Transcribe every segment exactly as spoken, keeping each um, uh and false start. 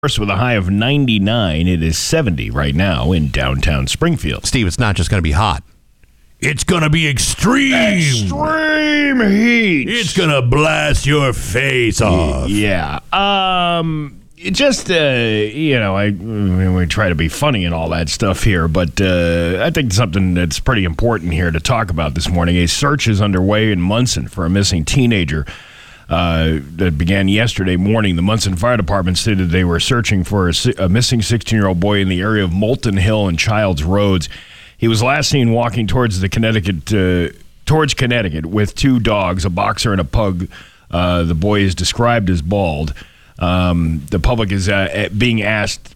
With a high of ninety-nine, it is seventy right now in downtown Springfield. Steve, it's not just going to be hot. It's going to be extreme. Extreme heat. It's going to blast your face off. Yeah. Um, it just, uh, you know, I, I mean, we try to be funny and all that stuff here, but uh, I think something that's pretty important here to talk about this morning. A search is underway in Munson for a missing teenager. Uh, that began yesterday morning. The Munson Fire Department stated they were searching for a, a missing sixteen-year-old boy in the area of Moulton Hill and Childs Roads. He was last seen walking towards the Connecticut, uh, towards Connecticut with two dogs, a boxer and a pug. Uh, the boy is described as bald. Um, the public is uh, being asked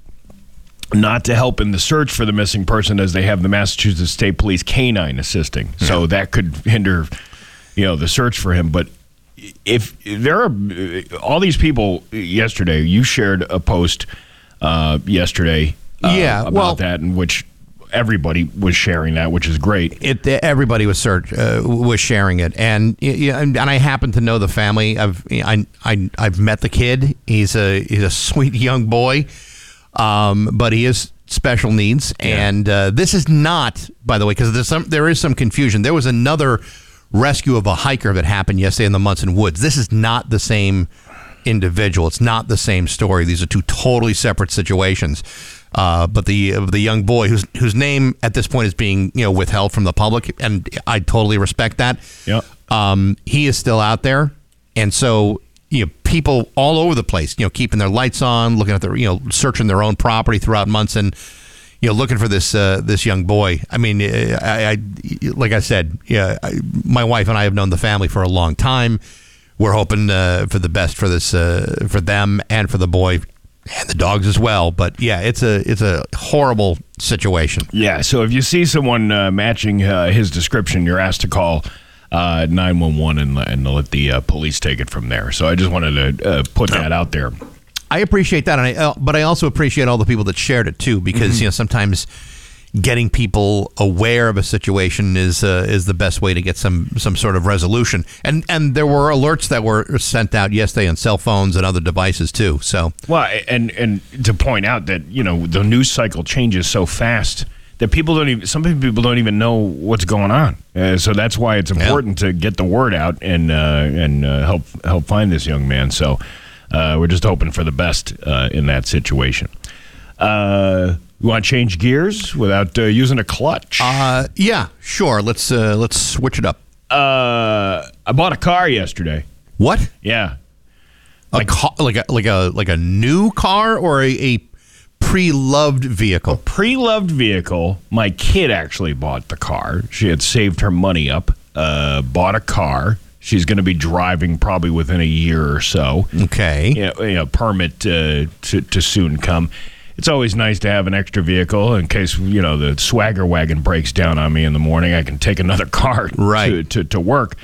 not to help in the search for the missing person, as they have the Massachusetts State Police canine assisting. Yeah. So that could hinder, you know, the search for him, but. If there are all these people yesterday, you shared a post uh, yesterday uh, yeah, about well, that, in which everybody was sharing that, which is great. It, everybody was search, uh, was sharing it, and and I happen to know the family. I've I, I I've met the kid. He's a he's a sweet young boy, um, but he is special needs, yeah. and uh, this is not, by the way, because there's some there is some confusion. There was another rescue of a hiker that happened yesterday in the Munson Woods. This is not the same individual. It's not the same story. These are two totally separate situations. Uh, but the uh, the young boy whose whose name at this point is being you know withheld from the public, and I totally respect that. Yep. Um, he is still out there, and so you know people all over the place, you know, keeping their lights on, looking at their you know searching their own property throughout Munson. You know, looking for this uh, this young boy. I mean, I, I like I said, yeah, I, my wife and I have known the family for a long time. We're hoping uh, for the best for this uh, for them and for the boy and the dogs as well. But yeah, it's a it's a horrible situation. Yeah. So if you see someone uh, matching uh, his description, you're asked to call uh, nine one one and and let the uh, police take it from there. So I just wanted to uh, put that out there. I appreciate that, and I, uh, but I also appreciate all the people that shared it too, because mm-hmm. you know sometimes getting people aware of a situation is uh, is the best way to get some some sort of resolution. And and there were alerts that were sent out yesterday on cell phones and other devices too. So well, and and to point out that you know the news cycle changes so fast that people don't even some people don't even know what's going on. Uh, so that's why it's important yeah. to get the word out and uh, and uh, help help find this young man. So. Uh, we're just hoping for the best uh, in that situation. Uh, you want to change gears without uh, using a clutch? Uh, yeah, sure. Let's uh, let's switch it up. Uh, I bought a car yesterday. What? Yeah, a like car, like a like a like a new car or a, a pre-loved vehicle? A pre-loved vehicle. My kid actually bought the car. She had saved her money up. Uh, bought a car. She's going to be driving probably within a year or so. Okay. You know, you know permit uh, to, to soon come. It's always nice to have an extra vehicle in case, you know, the swagger wagon breaks down on me in the morning. I can take another car right. to, to, to work.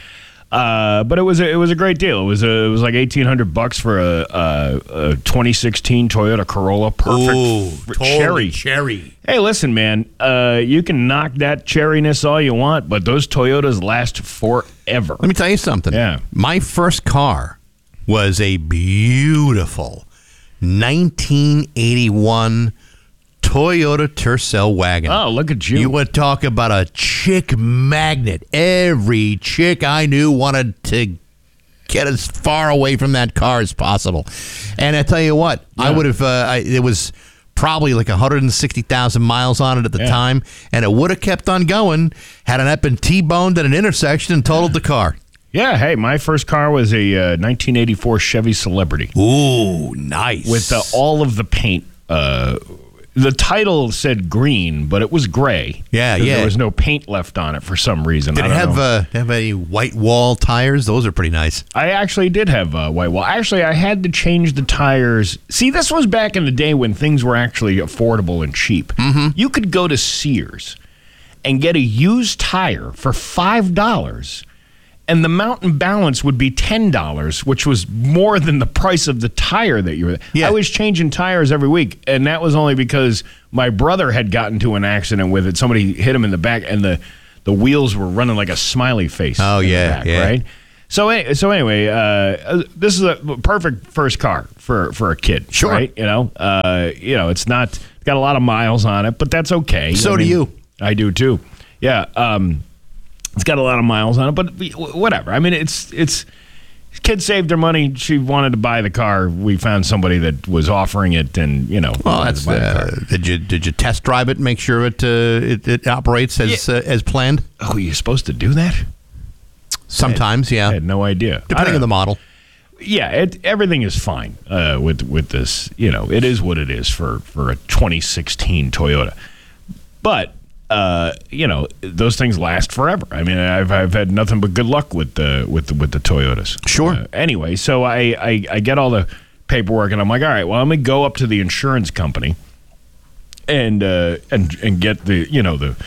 Uh, but it was a, it was a great deal. It was a, it was like eighteen hundred bucks for a, a, a twenty sixteen Toyota Corolla, perfect Ooh, for totally cherry. Cherry. Hey, listen, man. Uh, you can knock that cherryness all you want, but those Toyotas last forever. Let me tell you something. Yeah. My first car was a beautiful nineteen eighty-one Toyota Tercel wagon. Oh, look at you. You would talk about a chick magnet. Every chick I knew wanted to get as far away from that car as possible. And I tell you what, yeah. I would have, uh, I, it was probably like one hundred sixty thousand miles on it at the yeah. time, and it would have kept on going had it not been T-boned at an intersection and totaled the car. Yeah, hey, my first car was a uh, nineteen eighty-four Chevy Celebrity. Ooh, nice. With uh, all of the paint. Uh, the title said green, but it was gray. Yeah, yeah. There was no paint left on it for some reason. Did I it don't have know. Uh, have any white wall tires? Those are pretty nice. I actually did have uh, white wall. Actually, I had to change the tires. See, this was back in the day when things were actually affordable and cheap. Mm-hmm. You could go to Sears and get a used tire for five dollars, and the Mountain Balance would be ten dollars, which was more than the price of the tire that you were. Yeah. I was changing tires every week, and that was only because my brother had gotten to an accident with it. Somebody hit him in the back, and the, the wheels were running like a smiley face. Oh, in yeah, the back, yeah. right? So, any- so anyway, uh, this is a perfect first car for, for a kid, Sure. right? You know, uh, you know, it's not it's got a lot of miles on it, but that's okay. So I do mean, you. I do too. Yeah, um, it's got a lot of miles on it, but whatever. I mean, it's it's. Kid saved her money. She wanted to buy the car. We found somebody that was offering it, and you know, Well, that's buy the car. uh, did you did you test drive it? Make sure it uh, it, it operates as uh, as planned. Oh, you're supposed to do that? Sometimes, yeah, I had no idea. I depending don't on the know. model. Yeah, it, everything is fine uh, with with this. You know, it is what it is for, for a twenty sixteen Toyota. But uh, you know, those things last forever. I mean, I've I've had nothing but good luck with the with the, with the Toyotas. Sure. Uh, anyway, so I, I I get all the paperwork, and I'm like, all right, well, I'm gonna go up to the insurance company and uh, and and get the you know the.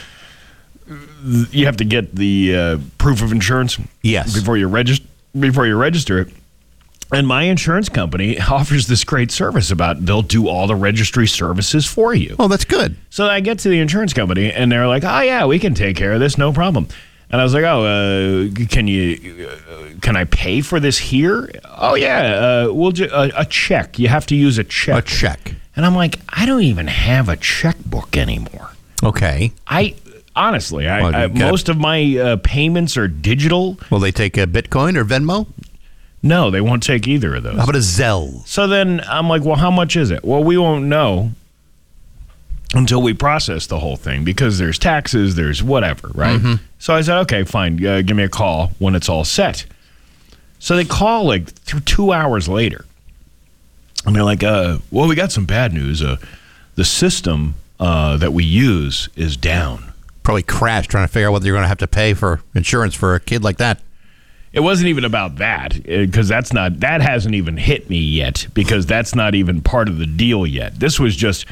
You have to get the uh, proof of insurance. Yes. Before you register. Before you register it. And my insurance company offers this great service about they'll do all the registry services for you. Oh, that's good. So I get to the insurance company, and they're like, "Oh yeah, we can take care of this, no problem." And I was like, "Oh, uh, can you? Uh, can I pay for this here?" "Oh yeah, uh, we'll ju- uh, a check. You have to use a check." A check. And I'm like, "I don't even have a checkbook anymore." Okay. I honestly, I, Well, I you gotta- most of my uh, payments are digital. Will they take a Bitcoin or Venmo? No, they won't take either of those. How about a Zelle? So then I'm like, well, how much is it? Well, we won't know until we process the whole thing because there's taxes, there's whatever, right? Mm-hmm. So I said, okay, fine. Uh, give me a call when it's all set. So they call like th- two hours later. And they're like, uh, well, we got some bad news. Uh, the system uh, that we use is down. Probably crashed trying to figure out whether you're going to have to pay for insurance for a kid like that. It wasn't even about that because that's not that hasn't even hit me yet because that's not even part of the deal yet. This was just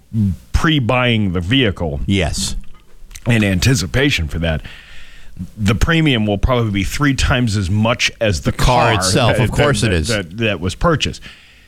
pre-buying the vehicle Yes. in anticipation for that. The premium will probably be three times as much as the, The car itself. that- Of course that, it is. That, that was purchased.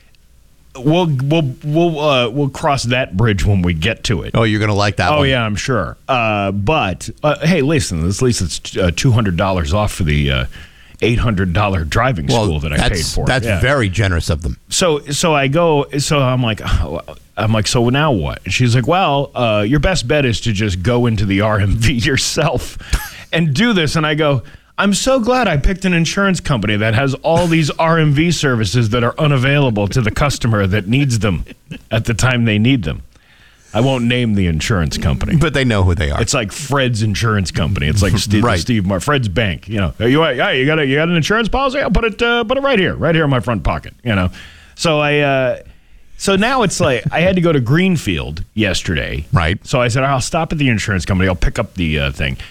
We'll we'll we'll uh, we'll cross that bridge when we get to it. Oh, you're going to like that Oh one. yeah, I'm sure. Uh, but uh, hey, listen, at least it's uh, two hundred dollars off for the uh, eight hundred dollar driving Well, school that I that's, paid for. That's Yeah. very generous of them. So so I go. So I'm like, oh, I'm like, so now what? And she's like, well, uh, your best bet is to just go into the R M V yourself and do this. And I go, I'm so glad I picked an insurance company that has all these R M V services that are unavailable to the customer that needs them at the time they need them. I won't name the insurance company. But they know who they are. It's like Fred's insurance company. It's like Steve, Right. Steve Mar- Fred's bank. You know, you hey, you got a, you got an insurance policy? I'll put it uh, put it right here, right here in my front pocket. You know, so I uh, so now it's like I had to go to Greenfield yesterday. Right. So I said I'll stop at the insurance company. I'll pick up the uh, thing.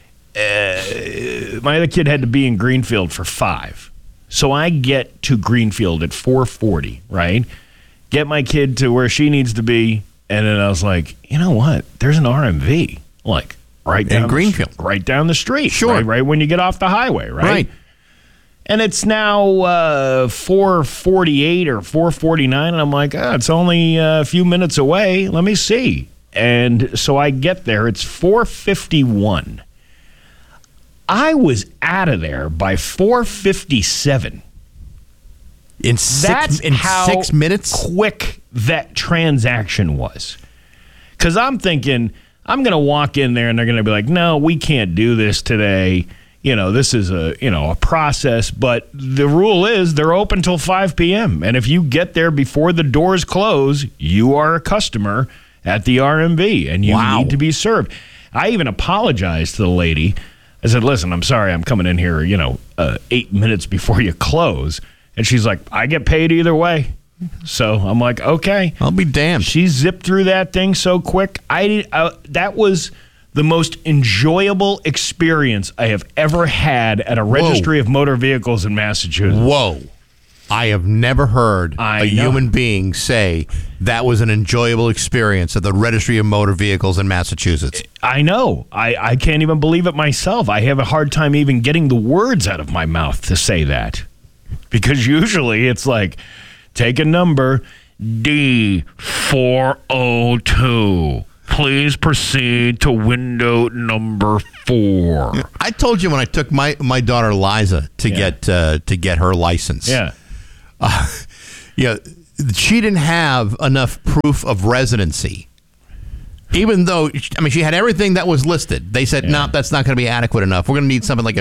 Uh, my other kid had to be in Greenfield for five, so I get to Greenfield at four forty. Right, get my kid to where she needs to be. And then I was like, you know what? There's an R M V, like right down In Greenfield. the, right down the street, Sure. right, right when you get off the highway, right? Right. And it's now uh, four forty-eight or four forty-nine, and I'm like, oh, it's only a few minutes away. Let me see. And so I get there. It's four fifty-one. I was out of there by four fifty-seven. In six, That's in how six minutes? quick that transaction was. Because I'm thinking, I'm going to walk in there and they're going to be like, no, we can't do this today. You know, this is a, you know, a process. But the rule is they're open till five p.m. And if you get there before the doors close, you are a customer at the R M V and you Wow. need to be served. I even apologized to the lady. I said, listen, I'm sorry I'm coming in here, you know, uh, eight minutes before you close. And she's like, I get paid either way. So I'm like, okay. I'll be damned. She zipped through that thing so quick. I did. Uh, that was the most enjoyable experience I have ever had at a registry of motor vehicles in Massachusetts. Whoa. I have never heard I a know. human being say that was an enjoyable experience at the Registry of Motor Vehicles in Massachusetts. I know. I, I can't even believe it myself. I have a hard time even getting the words out of my mouth to say that. Because usually it's like, take a number, D four oh two. Please proceed to window number four. I told you when I took my, my daughter Liza to Yeah. get uh, to get her license. Yeah. Uh, yeah, she didn't have enough proof of residency. Even though, I mean, she had everything that was listed. They said, Yeah. no, that's not going to be adequate enough. We're going to need something like a